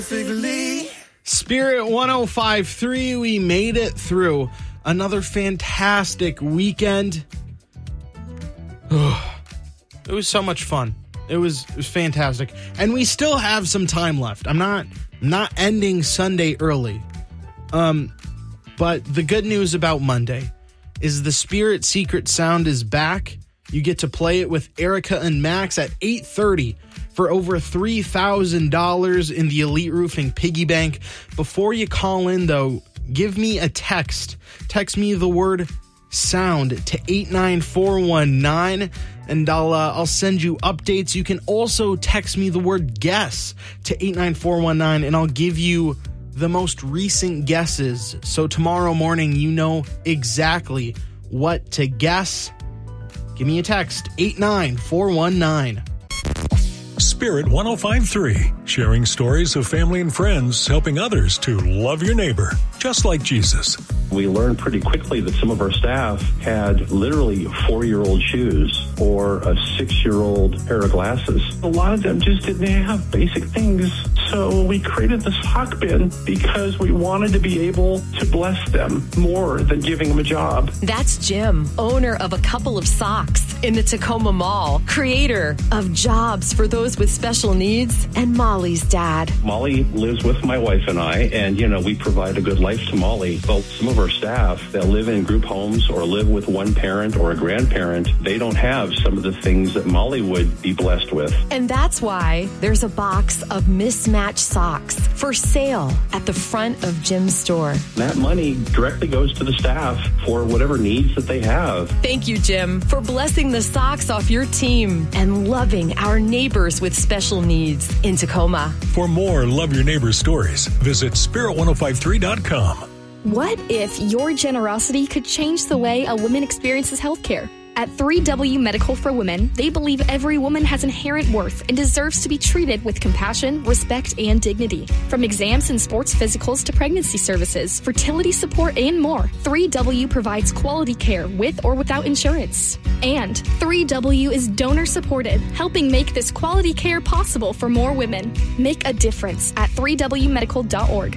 Spirit 105.3, we made it through another fantastic weekend. It was so much fun. It was fantastic. And we still have some time left. I'm not ending Sunday early. But the good news about Monday is the Spirit Secret Sound is back. You get to play it with Erica and Max at 8:30 for over $3,000 in the Elite Roofing Piggy Bank. Before you call in, though, give me a text. Text me the word sound to 89419 and I'll send you updates. You can also text me the word guess to 89419 and I'll give you the most recent guesses. So tomorrow morning, you know exactly what to guess. Give me a text, 89419. Spirit 105.3, sharing stories of family and friends, helping others to love your neighbor, just like Jesus. We learned pretty quickly that some of our staff had literally 4-year-old shoes or a 6-year-old pair of glasses. A lot of them just didn't have basic things. So we created the sock bin because we wanted to be able to bless them more than giving them a job. That's Jim, owner of a couple of socks in the Tacoma Mall, creator of Jobs for Those with Special Needs, and Molly's dad. Molly lives with my wife and I, and, we provide a good life to Molly. But some of our staff that live in group homes or live with one parent or a grandparent, they don't have some of the things that Molly would be blessed with. And that's why there's a box of mismatched socks for sale at the front of Jim's store. That money directly goes to the staff for whatever needs that they have. Thank you, Jim, for blessing the socks off your team and loving our neighbors with special needs in Tacoma. For more Love Your Neighbor stories, visit spirit1053.com. What if your generosity could change the way a woman experiences healthcare? At 3W Medical for Women, they believe every woman has inherent worth and deserves to be treated with compassion, respect, and dignity. From exams and sports physicals to pregnancy services, fertility support, and more, 3W provides quality care with or without insurance. And 3W is donor-supported, helping make this quality care possible for more women. Make a difference at 3wmedical.org.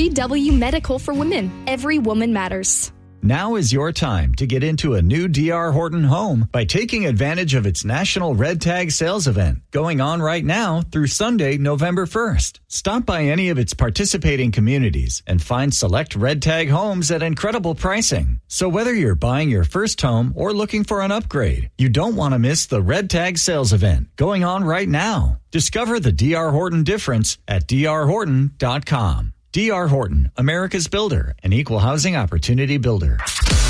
3W Medical for Women. Every woman matters. Now is your time to get into a new D.R. Horton home by taking advantage of its National Red Tag Sales Event going on right now through Sunday, November 1st. Stop by any of its participating communities and find select Red Tag homes at incredible pricing. So whether you're buying your first home or looking for an upgrade, you don't want to miss the Red Tag Sales Event going on right now. Discover the D.R. Horton difference at drhorton.com. D.R. Horton, America's builder, an equal housing opportunity builder.